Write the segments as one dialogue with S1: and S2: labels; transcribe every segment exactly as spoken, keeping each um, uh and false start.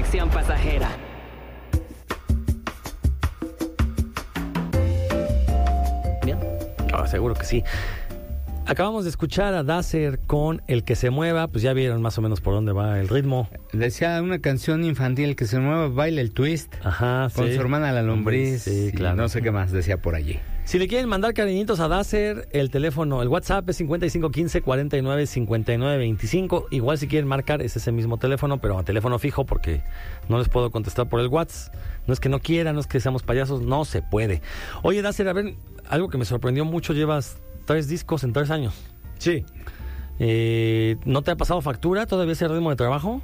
S1: conexión pasajera.
S2: Bien.
S3: Oh, seguro que sí. Acabamos de escuchar a Dazer con El que se mueva, pues ya vieron más o menos por dónde va el ritmo.
S4: Decía una canción infantil, El que se mueva, baila el twist.
S3: Ajá,
S4: con
S3: sí.
S4: su hermana la lombriz.
S3: Sí, claro.
S4: No sé qué más decía por allí.
S3: Si le quieren mandar cariñitos a Dazer, el teléfono, el WhatsApp es cincuenta y cinco quince cuarenta y nueve cincuenta y nueve veinticinco. Igual si quieren marcar es ese mismo teléfono, pero a teléfono fijo porque no les puedo contestar por el WhatsApp. No es que no quieran, no es que seamos payasos, no se puede. Oye, Dazer, a ver, algo que me sorprendió mucho, llevas tres discos en tres años.
S2: Sí.
S3: Eh, ¿No te ha pasado factura todavía ese ritmo de trabajo?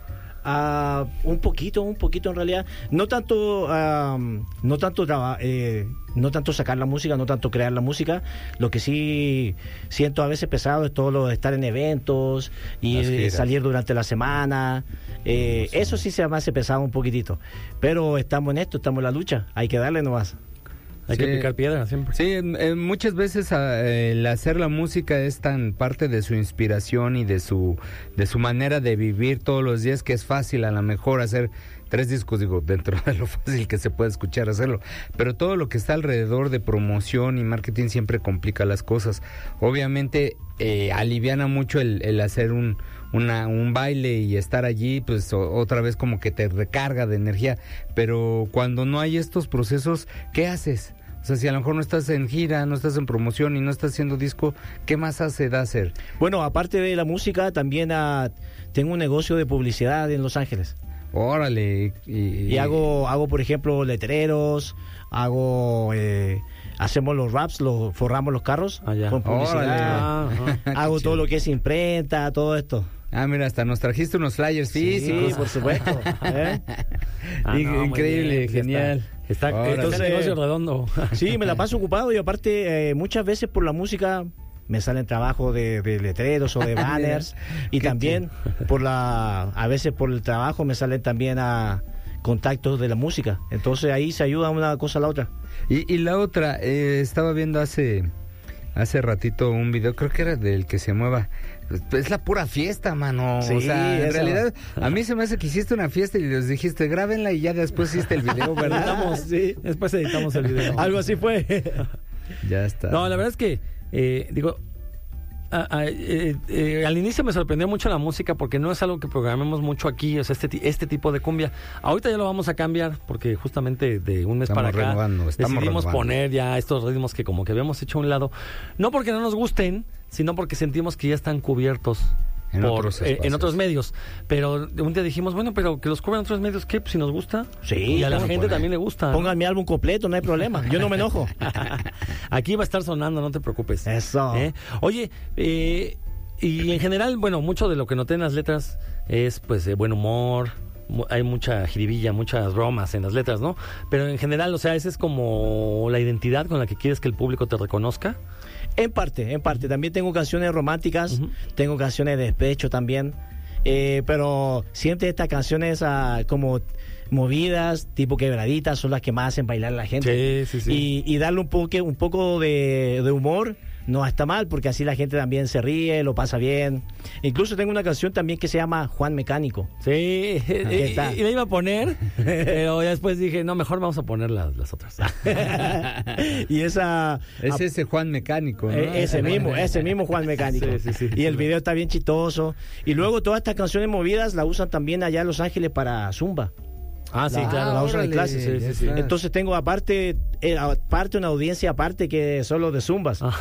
S2: Uh, un poquito, un poquito en realidad. No tanto, uh, no tanto, traba, eh, no tanto sacar la música, no tanto crear la música. Lo que sí siento a veces pesado es todo lo de estar en eventos y eh, salir durante la semana. Eh, sí. Eso sí se me hace pesado un poquitito. Pero estamos en esto, estamos en la lucha. Hay que darle nomás.
S3: Hay sí, que picar piedra siempre.
S4: Sí, eh, muchas veces eh, el hacer la música es tan parte de su inspiración y de su de su manera de vivir todos los días que es fácil a lo mejor hacer tres discos, digo, dentro de lo fácil que se puede escuchar hacerlo, pero todo lo que está alrededor de promoción y marketing siempre complica las cosas. Obviamente eh, aliviana mucho el, el hacer un Una, un baile y estar allí, pues o, otra vez como que te recarga de energía, pero cuando no hay estos procesos, ¿qué haces? O sea, si a lo mejor no estás en gira, no estás en promoción y no estás haciendo disco, ¿qué más hace Dazer?
S2: Bueno, aparte de la música, también uh, tengo un negocio de publicidad en Los Ángeles.
S4: Órale. Y, y...
S2: y hago, hago, por ejemplo, letreros, hago... Eh, hacemos los raps, los forramos los carros
S3: ah,
S2: con publicidad. Hago todo lo que es imprenta, todo esto.
S4: Ah, mira, hasta nos trajiste unos flyers físicos.
S2: Sí, por supuesto. ¿Eh?
S3: Ah, no,
S4: increíble,
S3: bien,
S4: genial.
S3: Está, está entonces, el negocio redondo.
S2: Sí, me la paso ocupado y aparte eh, muchas veces por la música me salen trabajo de, de letreros o de banners y también chido. por la a veces por el trabajo me salen también a contactos de la música. Entonces ahí se ayuda una cosa a la otra.
S4: Y, y la otra, eh, estaba viendo hace hace ratito un video, creo que era del que se mueva. Es la pura fiesta, mano.
S2: Sí,
S4: o sea, en
S2: eso.
S4: realidad, a mí se me hace que hiciste una fiesta y les dijiste, grábenla y ya después hiciste el video, ¿verdad?
S3: Editamos, sí, después editamos el video.
S2: Algo así fue.
S4: Ya está.
S3: No, la verdad es que, eh, digo, a, a, eh, eh, al inicio me sorprendió mucho la música porque no es algo que programemos mucho aquí, o sea, este, este tipo de cumbia. Ahorita ya lo vamos a cambiar porque justamente de un mes
S4: estamos
S3: para acá
S4: renovando,
S3: decidimos
S4: renovando.
S3: poner ya estos ritmos que como que habíamos hecho a un lado. No porque no nos gusten, sino porque sentimos que ya están cubiertos
S4: en,
S3: por,
S4: otros
S3: eh, en otros medios. Pero un día dijimos, bueno, pero que los cubran otros medios, ¿qué? Pues si nos gusta.
S2: Sí,
S3: y a la gente
S2: poner.
S3: también le gusta.
S2: Pongan mi álbum completo, no hay problema. Yo no me enojo.
S3: Aquí va a estar sonando, no te preocupes.
S2: Eso.
S3: ¿Eh? Oye, eh, y en general, bueno, mucho de lo que noté en las letras es pues de buen humor. Hay mucha jiribilla, muchas bromas en las letras, ¿no? Pero en general, o sea, esa es como la identidad con la que quieres que el público te reconozca.
S2: En parte, en parte. También tengo canciones románticas, uh-huh. tengo canciones de despecho también, eh, pero siempre estas canciones uh, como movidas, tipo quebraditas, son las que más hacen bailar a la gente.
S3: Sí, sí, sí.
S2: Y, y darle un poco, un poco de, de humor no está mal, porque así la gente también se ríe, lo pasa bien. Incluso tengo una canción también que se llama Juan Mecánico.
S3: Sí, y, y la iba a poner, pero después dije, no, mejor vamos a poner las, las otras.
S2: Y esa...
S4: Es ese Juan Mecánico, ¿no?
S2: Ese mismo, ese mismo Juan Mecánico.
S3: Sí, sí, sí.
S2: Y el video está bien chistoso. Y luego todas estas canciones movidas la usan también allá en Los Ángeles para Zumba.
S3: Ah, sí,
S2: la,
S3: claro.
S2: La usan en clases.
S3: Sí, sí, sí.
S2: Entonces tengo aparte, eh, aparte una audiencia aparte que solo de zumbas.